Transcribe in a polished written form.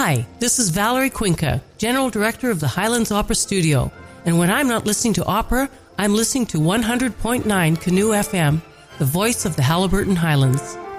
Hi, this is Valerie Cuenca, General Director of the Highlands Opera Studio. And when I'm not listening to opera, I'm listening to 100.9 Canoe FM, the voice of the Haliburton Highlands.